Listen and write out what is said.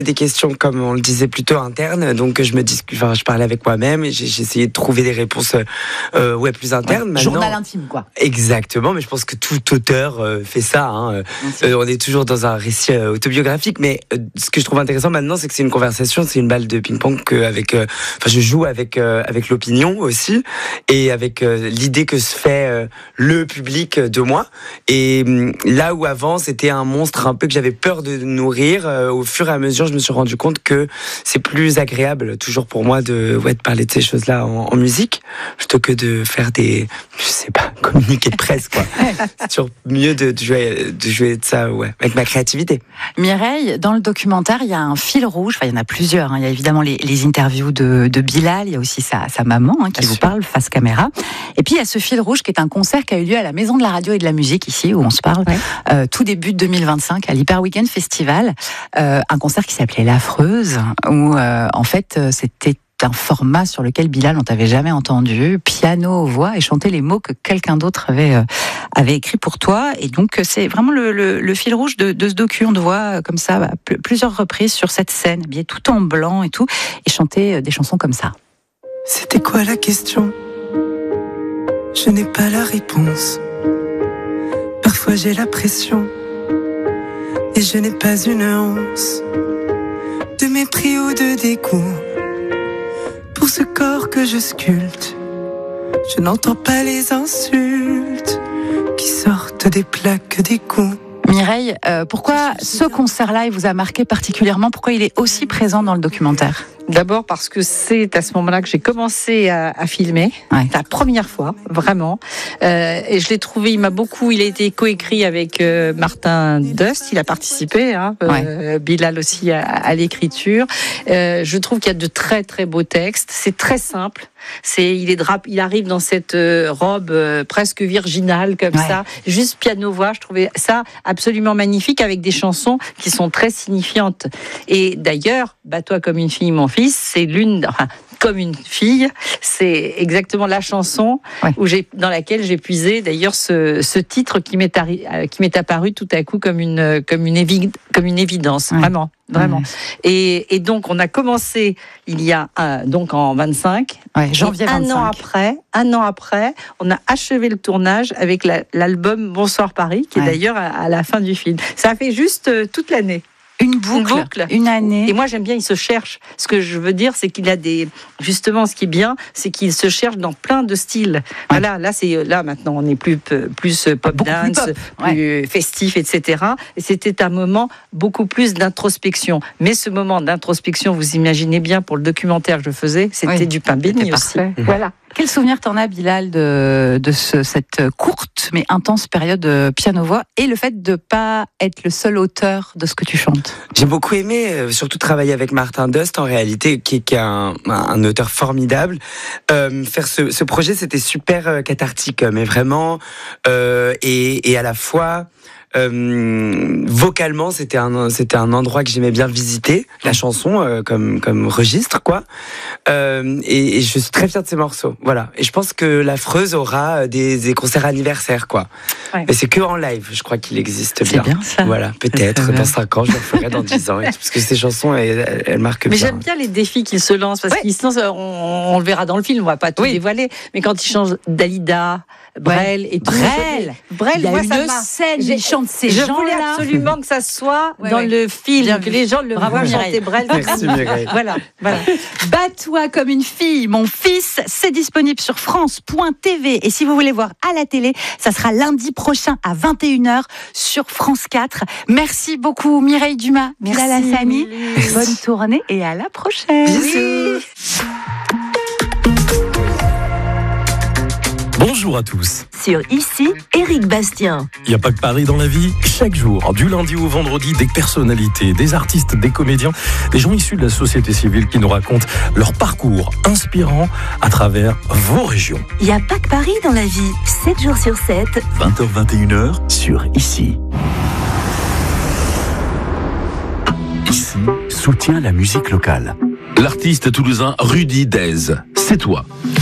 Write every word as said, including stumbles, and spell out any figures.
Des questions, comme on le disait, plutôt internes, donc je me dis, enfin, je parlais avec moi-même et j'ai, j'ai essayé de trouver des réponses euh, ouais, plus internes. Ouais, Maintenant, journal intime, quoi. Exactement, mais je pense que tout auteur euh, fait ça. Hein. Euh, on est toujours dans un récit euh, autobiographique, mais euh, ce que je trouve intéressant maintenant, c'est que c'est une conversation, c'est une balle de ping-pong que avec, euh, enfin, je joue avec euh, avec l'opinion aussi et avec euh, l'idée que se fait euh, le public de moi. Et euh, là où avant, c'était un monstre un peu que j'avais peur de nourrir, euh, au fur et à mesure, je me suis rendu compte que c'est plus agréable toujours pour moi de, ouais, de parler de ces choses-là en, en musique plutôt que de faire des, je sais pas, communiqués de presse, quoi. C'est toujours mieux de, de jouer de jouer de ça, ouais, avec ma créativité. Mireille, dans le documentaire, il y a un fil rouge. Enfin, il y en a plusieurs. Hein. Il y a évidemment les, les interviews de, de Bilal. Il y a aussi sa, sa maman hein, qui Bien vous sûr. parle face caméra. Et puis il y a ce fil rouge qui est un concert qui a eu lieu à la Maison de la Radio et de la Musique ici où on se parle. Ouais. Euh, tout début de deux mille vingt-cinq à l'Hyper Weekend Festival. Euh, un concert qui s'appelait L'Affreuse, où euh, en fait c'était un format sur lequel Bilal on t'avait jamais entendu, piano, voix et chanter les mots que quelqu'un d'autre avait euh, avait écrit pour toi. Et donc c'est vraiment le, le, le fil rouge de, de ce docu. On te voit comme ça bah, plusieurs reprises sur cette scène, habillé tout en blanc et tout, et chanter des chansons comme ça. C'était quoi la question ? Je n'ai pas la réponse. Parfois j'ai la pression. Et je n'ai pas une once de mépris ou de dégoût pour ce corps que je sculpte. Je n'entends pas les insultes qui sortent des plaques des coups. Mireille, euh, pourquoi ce concert-là il vous a marqué particulièrement ? Pourquoi il est aussi présent dans le documentaire ? D'abord parce que c'est à ce moment-là que j'ai commencé à, à filmer, ouais. La première fois, vraiment. Euh, et je l'ai trouvé, il m'a beaucoup, il a été coécrit avec euh, Martin Dust, il a participé, hein, ouais. euh, Bilal aussi à, à l'écriture. Euh, je trouve qu'il y a de très très beaux textes, c'est très simple. C'est, il est drap, il arrive dans cette euh, robe euh, presque virginale comme ouais. ça, juste piano-voix. Je trouvais ça absolument magnifique avec des chansons qui sont très signifiantes. Et d'ailleurs, Bats-toi comme une fille, mon fils, c'est l'une, enfin, comme une fille, c'est exactement la chanson ouais. où j'ai, dans laquelle j'ai puisé d'ailleurs ce, ce titre qui m'est, arri, qui m'est apparu tout à coup comme une, comme une, évi, comme une évidence, ouais. vraiment. Vraiment. Ouais. Et, et donc, on a commencé il y a un, donc en vingt-cinq. Ouais, janvier vingt-cinq. Un an après, un an après, on a achevé le tournage avec la, l'album Bonsoir Paris, qui ouais. est d'ailleurs à, à la fin du film. Ça a fait juste euh, toute l'année. Une boucle, une boucle, une année. Et moi, j'aime bien, il se cherche. Ce que je veux dire, c'est qu'il a des... Justement, ce qui est bien, c'est qu'il se cherche dans plein de styles. Ouais. Voilà, là, c'est, là, maintenant, on est plus, plus pop dance, plus, pop. plus ouais. festif, et cetera. Et c'était un moment beaucoup plus d'introspection. Mais ce moment d'introspection, vous imaginez bien, pour le documentaire que je faisais, c'était oui. du pain béni aussi. Mmh. Voilà. Quel souvenir t'en as, Bilal, de, de ce, cette courte mais intense période de piano-voix et le fait de ne pas être le seul auteur de ce que tu chantes ? J'ai beaucoup aimé, euh, surtout travailler avec Martin Dust, en réalité, qui, qui est un, un auteur formidable. Euh, faire ce, ce projet, c'était super euh, cathartique, mais vraiment, euh, et, et à la fois... Euh, vocalement, c'était un c'était un endroit que j'aimais bien visiter, la chanson euh, comme comme registre quoi. Euh, et, et je suis très fière de ces morceaux. Voilà. Et je pense que l'Affreuse aura des, des concerts anniversaires quoi. Ouais. Mais c'est que en live, je crois qu'il existe bien. C'est bien ça. Voilà, peut-être dans cinq ans, je le ferai dans dix ans, parce que ces chansons elles, elles marquent mais bien. Mais j'aime bien les défis qu'il se lance parce ouais. qu'il se lance. On, on le verra dans le film, on va pas tout oui. dévoiler. Mais quand il change Dalida, Brel et tout. Brel, Brel, il y a moi, une ça m'a... scène, j'ai chanté ces je gens-là. Je voulais absolument que ça soit ouais, dans ouais. le film, bien que vu. les gens le Bravo, voient chanter Brel. Merci Mireille. Voilà, voilà. Bats-toi comme une fille, mon fils, c'est disponible sur France point T V. Et si vous voulez voir à la télé, ça sera lundi prochain à vingt et une heures sur France quatre. Merci beaucoup Mireille Dumas, Bilal Hassani. Bonne tournée et à la prochaine. Bisous. Bonjour à tous. Sur Ici, Éric Bastien. Il n'y a pas que Paris dans la vie. Chaque jour, du lundi au vendredi, des personnalités, des artistes, des comédiens, des gens issus de la société civile qui nous racontent leur parcours inspirant à travers vos régions. Il n'y a pas que Paris dans la vie. sept jours sur sept. vingt heures vingt et une heures sur Ici. Ici soutient la musique locale. L'artiste toulousain Rudy Dez, c'est toi.